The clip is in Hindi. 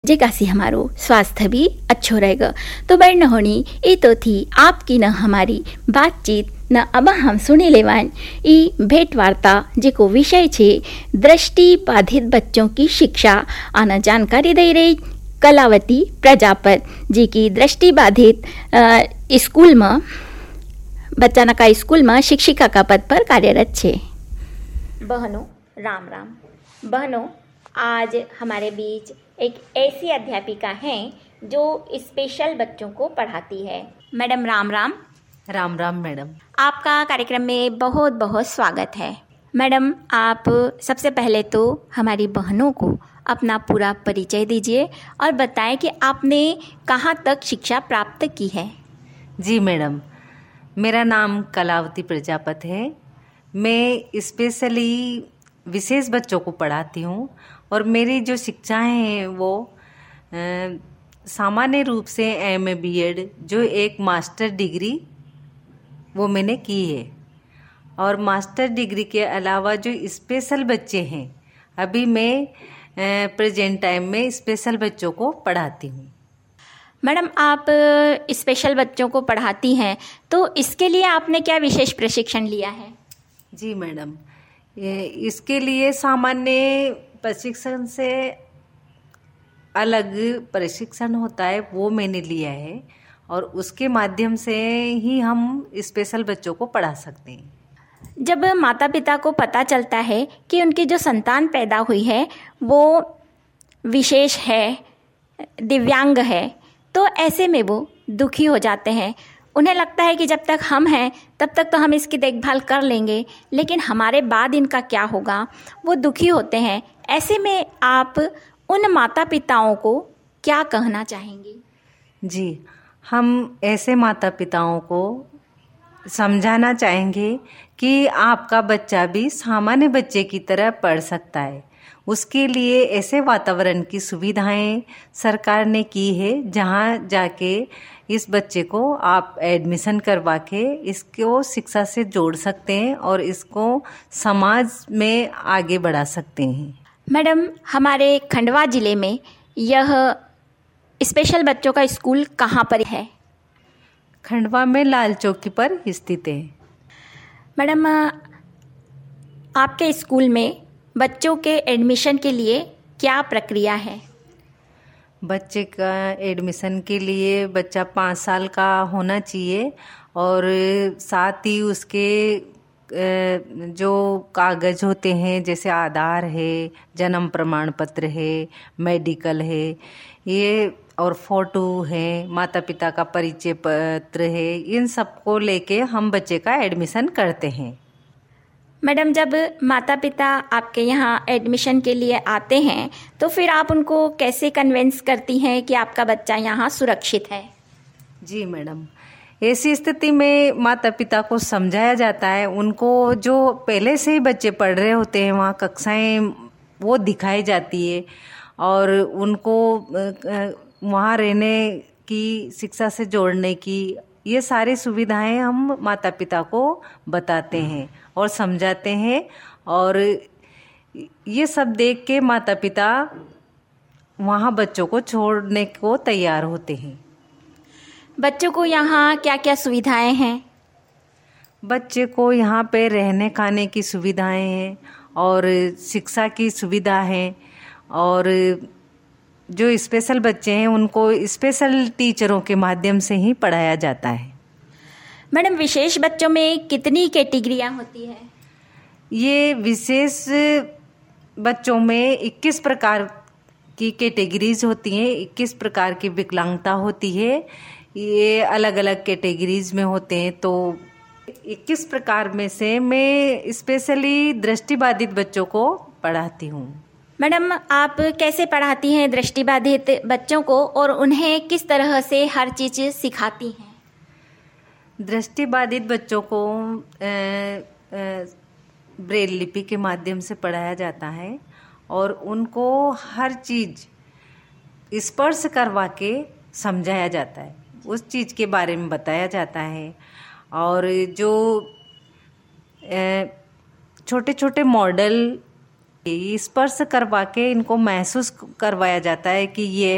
जेका से हमारो स्वास्थ्य भी अच्छो रहेगा। तो बहन होनी ये तो थी आपकी न हमारी बातचीत न। अब हम सुने लेवान ई भेंट वार्ता जेको विषय छे दृष्टि बाधित बच्चों की शिक्षा आना जानकारी दे रही कलावती प्रजापत जी की दृष्टि बाधित स्कूल में बच्चाना का स्कूल में शिक्षिका का पद पर कार्यरत छे। बहनों राम राम। बहनों आज हमारे बीच एक ऐसी अध्यापिका हैं जो स्पेशल बच्चों को पढ़ाती है। मैडम राम राम। राम राम मैडम। आपका कार्यक्रम में बहुत बहुत स्वागत है। मैडम आप सबसे पहले तो हमारी बहनों को अपना पूरा परिचय दीजिए और बताएं कि आपने कहाँ तक शिक्षा प्राप्त की है। जी मैडम, मेरा नाम कलावती प्रजापत है। मैं स्पेशली विशेष बच्चों को पढ़ाती हूँ और मेरी जो शिक्षाएं हैं वो सामान्य रूप से एमए बीएड जो एक मास्टर डिग्री वो मैंने की है, और मास्टर डिग्री के अलावा जो स्पेशल बच्चे हैं अभी मैं प्रेजेंट टाइम में स्पेशल बच्चों को पढ़ाती हूँ। मैडम आप स्पेशल बच्चों को पढ़ाती हैं तो इसके लिए आपने क्या विशेष प्रशिक्षण लिया है? जी मैडम, इसके लिए सामान्य प्रशिक्षण से अलग प्रशिक्षण होता है वो मैंने लिया है, और उसके माध्यम से ही हम स्पेशल बच्चों को पढ़ा सकते हैं। जब माता पिता को पता चलता है कि उनकी जो संतान पैदा हुई है वो विशेष है, दिव्यांग है, तो ऐसे में वो दुखी हो जाते हैं। उन्हें लगता है कि जब तक हम हैं तब तक तो हम इसकी देखभाल कर लेंगे, लेकिन हमारे बाद इनका क्या होगा, वो दुखी होते हैं। ऐसे में आप उन माता पिताओं को क्या कहना चाहेंगी? जी, हम ऐसे माता पिताओं को समझाना चाहेंगे कि आपका बच्चा भी सामान्य बच्चे की तरह पढ़ सकता है। उसके लिए ऐसे वातावरण की सुविधाएं सरकार ने की है जहां जाके इस बच्चे को आप एडमिशन करवा के इसको शिक्षा से जोड़ सकते हैं और इसको समाज में आगे बढ़ा सकते हैं। मैडम हमारे खंडवा जिले में यह स्पेशल बच्चों का स्कूल कहाँ पर है? खंडवा में लाल चौकी पर स्थित है। मैडम आपके स्कूल में बच्चों के एडमिशन के लिए क्या प्रक्रिया है? बच्चे का एडमिशन के लिए बच्चा 5 साल का होना चाहिए, और साथ ही उसके जो कागज होते हैं जैसे आधार है, जन्म प्रमाण पत्र है, मेडिकल है, ये और फोटो है, माता पिता का परिचय पत्र है, इन सबको लेके हम बच्चे का एडमिशन करते हैं। मैडम जब माता पिता आपके यहाँ एडमिशन के लिए आते हैं तो फिर आप उनको कैसे कन्विंस करती हैं कि आपका बच्चा यहाँ सुरक्षित है? जी मैडम, ऐसी स्थिति में माता पिता को समझाया जाता है। उनको जो पहले से ही बच्चे पढ़ रहे होते हैं वहाँ कक्षाएं वो दिखाई जाती है, और उनको वहाँ रहने की, शिक्षा से जोड़ने की, ये सारी सुविधाएं हम माता पिता को बताते हैं और समझाते हैं, और ये सब देख के माता पिता वहाँ बच्चों को छोड़ने को तैयार होते हैं। बच्चों को यहाँ क्या क्या सुविधाएं हैं? बच्चे को यहाँ पे रहने खाने की सुविधाएं हैं और शिक्षा की सुविधा है, और जो स्पेशल बच्चे हैं उनको स्पेशल टीचरों के माध्यम से ही पढ़ाया जाता है। मैडम विशेष बच्चों में कितनी कैटेगरियाँ होती है? ये विशेष बच्चों में 21 प्रकार की कैटेगरीज होती हैं, 21 प्रकार की विकलांगता होती है। ये अलग अलग कैटेगरीज में होते हैं, तो 21 प्रकार में से मैं स्पेशली दृष्टिबाधित बच्चों को पढ़ाती हूँ। मैडम आप कैसे पढ़ाती हैं दृष्टिबाधित बच्चों को और उन्हें किस तरह से हर चीज़ सिखाती हैं? दृष्टिबाधित बच्चों को ब्रेल लिपि के माध्यम से पढ़ाया जाता है, और उनको हर चीज़ स्पर्श करवा के समझाया जाता है, उस चीज़ के बारे में बताया जाता है। और जो छोटे छोटे मॉडल स्पर्श करवा के इनको महसूस करवाया जाता है कि ये